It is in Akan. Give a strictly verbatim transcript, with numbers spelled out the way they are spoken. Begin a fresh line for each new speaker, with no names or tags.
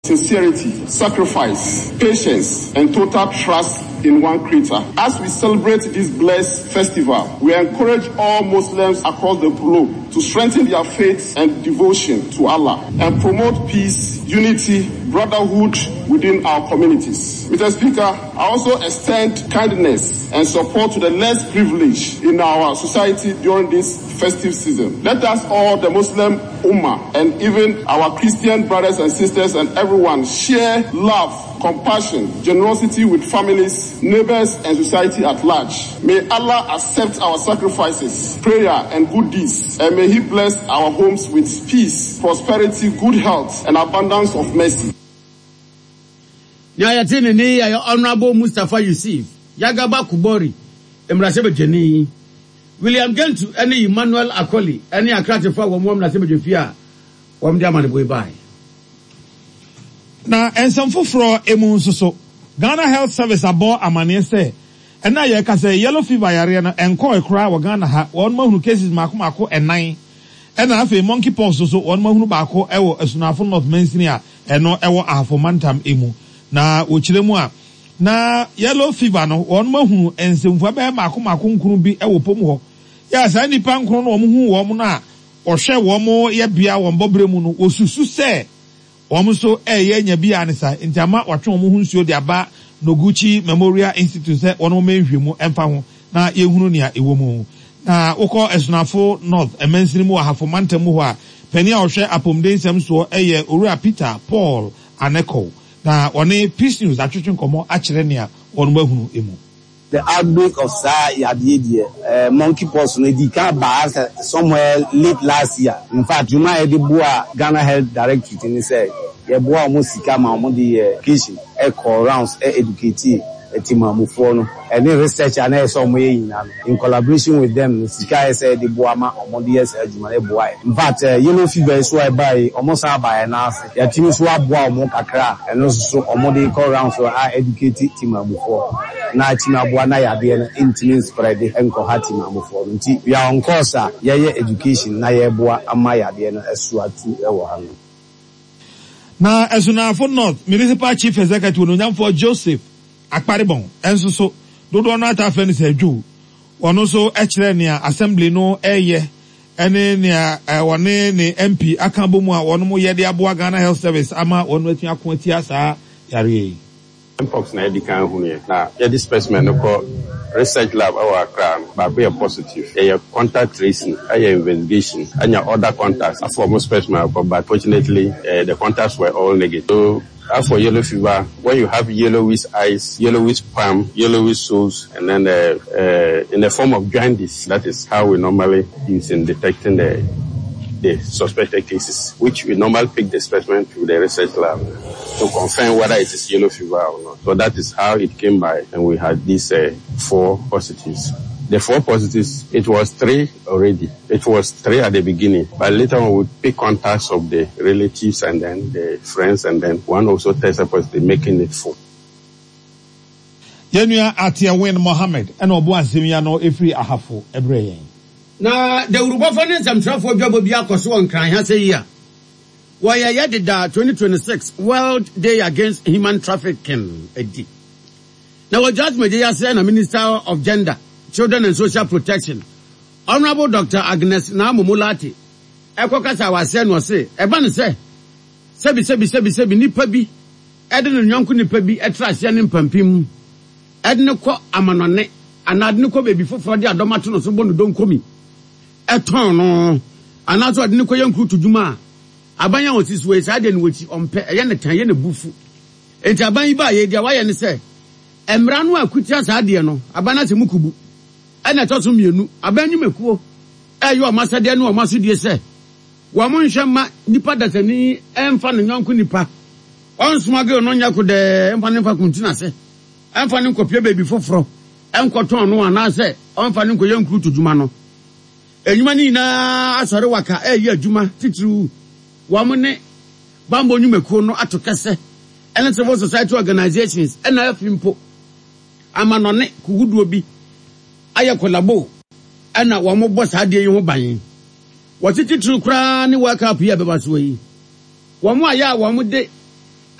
sincerity, sacrifice, patience, and total trust in one Creator. As we celebrate this blessed festival, we encourage all Muslims across the globe to strengthen their faith and devotion to Allah and promote peace, unity, brotherhood within our communities. Mister Speaker, I also extend kindness and support to the less privileged in our society during this festive season. Let us all, the Muslim Ummah, and even our Christian brothers and sisters and everyone, share love, compassion, generosity with families, neighbors, and society at large. May Allah accept our sacrifices, prayer, and good deeds, and may He bless our homes with peace, prosperity, good health, and abundance of mercy.
Nyayatini ni ya Honorable Mustafa Yusuf, Yagaba Kubori, Emrasebe Jeni, William Gentu, any Emmanuel Akoli, any Akratifa, Wam Nasebe Jufia, Wam Diamani Boy.
Na ensamfo fro emu nsoso Ghana Health Service abo amane se ena ye ka se yellow fever yare na enko ekra wa Ghana ha won mahunu cases mako mako enan ena afi monkeypox so won mahunu baako ewo esunafo North Mansini a eno ewo afomantam emu na ochiremu a na yellow fever no won mahunu ensemfo be mako mako nkuru bi ewo pom ho ya sa nipa nkuru no omhu wo mo na ohwe wo mo ye bia wo mbobremu no osusu se Omuso eh ye nya bia ne sa ntama watwe omo hunsuo de aba Noguchi Memorial Institute se wono menhwemu emfa ho na yehunu ne a ewo mu na wokọ esunafo North emensini mu ahafo mantamu ho a pani a ohwe apomden sem so eye Owura Peter Paul Aneko na one Peace News atwetwe nkomo a kire ne a wono mahunu emu.
The outbreak of S A R Yadie, uh, monkeypox, no, it came by somewhere late last year. In fact, you might be Ghana Health Directorate and say, "Yeah, boy, almost come on the education, echo rounds, educate." Team Mufono and then research and somewhere in in collaboration with them. Sika said the Boama Omodias Jumale boy. In fact, yellow fever is why by almost by enough. Your team is what boy Mokakra and also Omodi call round for our educated team Mufo. Na team Abuana Yabian intimate spread and Kohati Mufo. We are on course, yeah, education, Naya Boa Amaya Diana Eswatu Ewan.
Na Azuna for North Municipal Chief Executive for Joseph Akparibon enso so dodo no atafe ne seju ono so ekire ne assembly no eye ene ne wone ne M P akambo mu a wono mo yede aboa Ghana Health Service ama wono atu akon ati asa yare
mpox na edikan hu ne na yede specimen no ko research lab our crime ba be positive e contact tracing e investigation anya other contacts for most specimen but fortunately uh, the contacts were all negative. So as for yellow fever, when you have yellowish eyes, yellowish palm, yellowish soles, and then uh, uh, in the form of jaundice, that is how we normally use in detecting the the suspected cases, which we normally pick the specimen to the research lab to confirm whether it is yellow fever or not. So that is how it came by, and we had these uh, four positives. The four positives, it was three already. It was three at the beginning, but later on we pick contacts of the relatives and then the friends, and then one also tested positive, making it four.
Yenua Atia Win Mohammed and Obu Azimia no every ahafo ebreye.
Na the Uruba finance am trafo job bi akoso on kran ha say ya. Why ya did that twenty twenty-six World Day Against Human Trafficking edi. Now what judgment ya say na Minister of Gender, Children and Social Protection, Honorable Doctor Agnes Namumulati, Ekokasa was saying was say, Eban say, Sebi Sebi Sebi Sebi Nipa bi, Eden Yonku Nipa bi, Etras Yanim Pampim, Ednoko Amanone, and Adnoko baby for the Adomatuno Subon don't come me. Eton, and also Adnoko Yonku to Juma. Abanya was his ways, I didn't which on Payana Tayana Bufu. It's Abaniba, Yadia, why and say, Emranu Akutia Sadiano, Abanati Mukubu. Ena tosu mienu abanyu mekuo eyo amasade no amasudie se wo mo nhwema nipa datani emfa no nyonko nipa onsumage no nyako de emfa ne fa kuntina se emfa ne kopie baby foforo enkoton no ana se emfa ne koyanku tuduma no enyuma ni na asore waka eyi aduma titru wo mo ne bambo nyumekuo no atokese ene civil society organizations ena afimpo amanone kugudu obi aya kolabo ana wa mo boss ade yi ho ban wo tititru kra ni waka up ya beba so yi wo mo aya wo mo de